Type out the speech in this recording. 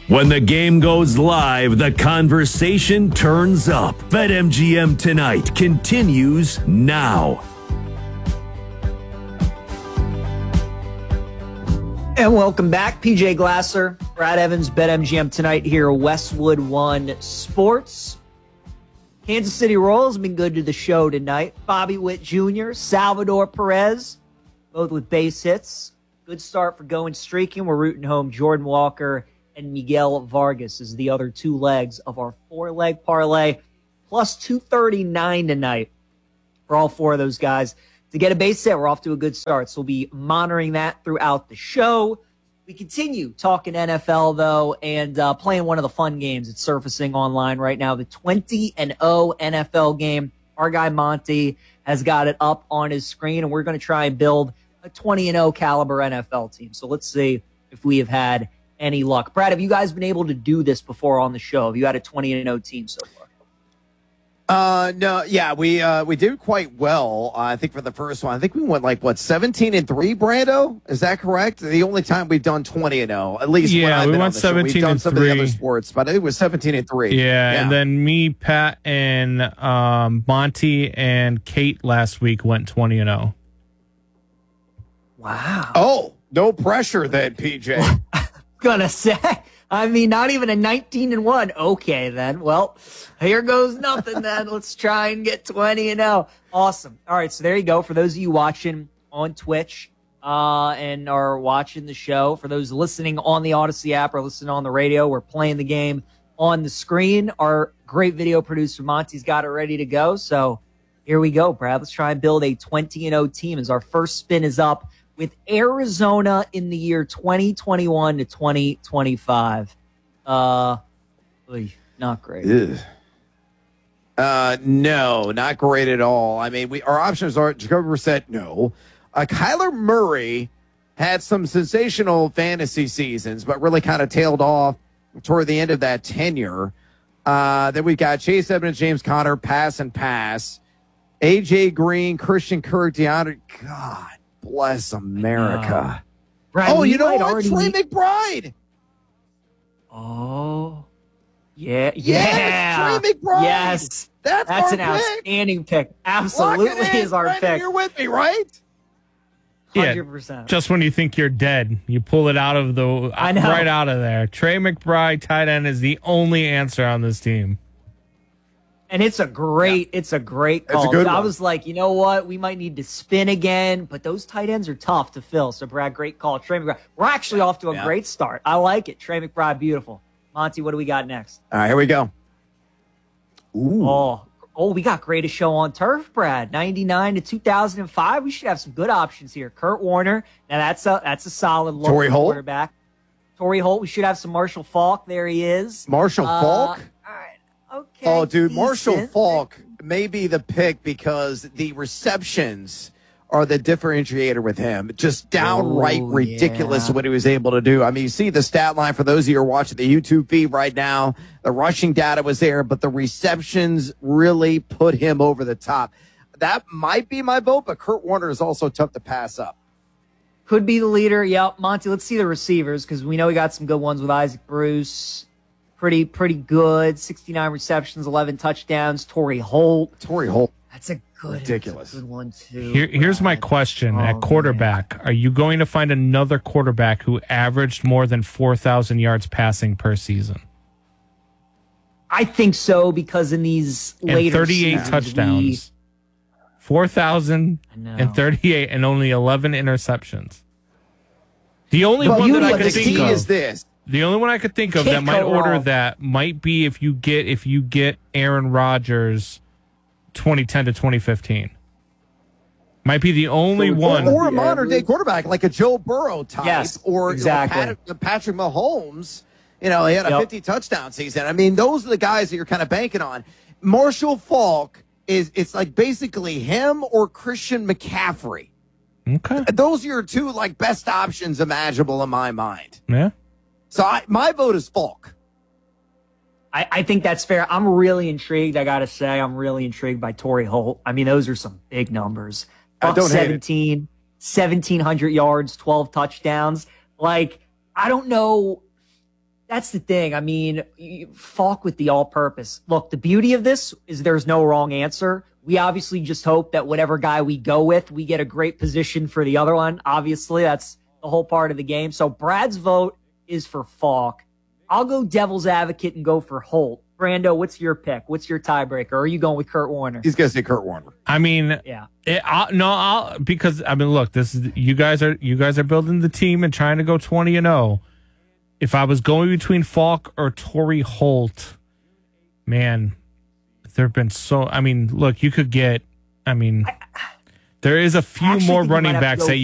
When the game goes live, the conversation turns up. BetMGM Tonight continues now. And welcome back. PJ Glasser, Brad Evans, BetMGM Tonight here, Westwood One Sports. Kansas City Royals have been good to the show tonight. Bobby Witt Jr., Salvador Perez, both with base hits. Good start for going streaking. We're rooting home Jordan Walker and Miguel Vargas is the other two legs of our four-leg parlay. Plus 239 tonight for all four of those guys. To get a base hit, we're off to a good start. So we'll be monitoring that throughout the show. We continue talking NFL, though, and playing one of the fun games that's surfacing online right now, the 20-0 NFL game. Our guy Monty has got it up on his screen, and we're going to try and build a 20-0 caliber NFL team. So let's see if we have had any luck. Brad, have you guys been able to do this before on the show? Have you had a 20-0 team so far? No, yeah, we did quite well. I think for the first one, I think we went 17-3, Brando. Is that correct? The only time we've done 20-0, at least. Yeah, we went 17-3. We've done some of the other sports, but it was 17-3. Yeah, and then me, Pat, and Monty and Kate last week went 20-0. Wow. Oh, no pressure then, PJ. Gonna say, I mean, not even a 19-1. Okay, then. Well, here goes nothing then. Let's try and get 20-0. Awesome. All right, so there you go. For those of you watching on Twitch and are watching the show, for those listening on the Odyssey app or listening on the radio, we're playing the game on the screen. Our great video producer, Monty's got it ready to go. So here we go, Brad. Let's try and build a 20-0 team as our first spin is up with Arizona in the year 2021 to 2025. Not great. No, not great at all. I mean, our options are Jacoby Brissett, no. Kyler Murray had some sensational fantasy seasons, but really kind of tailed off toward the end of that tenure. Then we got Chase Edmonds, James Conner, pass. AJ Green, Christian Kirk, DeAndre. God bless America. Brad, you know what? Trey McBride. Oh, yeah. Yes, Trey McBride. Yes. That's our an pick. Outstanding pick. Absolutely is our Brandon, pick. You're with me, right? 100%. Just when you think you're dead, you pull it out of right out of there. Trey McBride, tight end, is the only answer on this team. And it's a great call. It's a good one. I was like, you know what? We might need to spin again, but those tight ends are tough to fill. So, Brad, great call. Trey McBride. We're actually off to a great start. I like it. Trey McBride, beautiful. Monty, what do we got next? All right, here we go. Ooh. Oh, we got greatest show on turf, Brad. 99 to 2005. We should have some good options here. Kurt Warner. Now, that's a solid look quarterback. Torrey Holt. We should have some Marshall Faulk. There he is. Marshall Faulk? All right. Okay. Oh, dude, decent. Marshall Faulk may be the pick because the receptions are the differentiator with him. Just downright ridiculous what he was able to do. I mean, you see the stat line for those of you who are watching the YouTube feed right now. The rushing data was there, but the receptions really put him over the top. That might be my vote, but Kurt Warner is also tough to pass up. Could be the leader. Yep. Monty, let's see the receivers because we know we got some good ones with Isaac Bruce. Pretty good. 69 receptions, 11 touchdowns. Torrey Holt. That's a good, ridiculous. Good one, too. Here's my question at quarterback. Man. Are you going to find another quarterback who averaged more than 4,000 yards passing per season? I think so because in these later 38 seasons, touchdowns. 4,038 and only 11 interceptions. The only one that I could think of is this. The only one I could think of that might order that might be if you get Aaron Rodgers 2010 to 2015. Might be the only one. Or a modern-day quarterback like a Joe Burrow type. Yes, or exactly. Patrick Mahomes. You know, he had a 50-touchdown season. I mean, those are the guys that you're kind of banking on. Marshall Faulk it's like basically him or Christian McCaffrey. Okay. Those are your two, best options imaginable in my mind. Yeah. So my vote is Faulk. I think that's fair. I'm really intrigued. I got to say, I'm really intrigued by Torrey Holt. I mean, those are some big numbers. I don't 1,700 yards, 12 touchdowns. I don't know That's the thing. I mean, Falk with the all-purpose. Look, the beauty of this is there's no wrong answer. We obviously just hope that whatever guy we go with, we get a great position for the other one. Obviously, that's the whole part of the game. So Brad's vote is for Falk. I'll go devil's advocate and go for Holt. Brando, what's your pick? What's your tiebreaker? Or are you going with Kurt Warner? He's going to say Kurt Warner. I mean, yeah. Because I mean, look, this is you guys are building the team and trying to go 20-0. If I was going between Falk or Torrey Holt, man, there have been so. I mean, look, you could get. I mean, there is a few more running backs that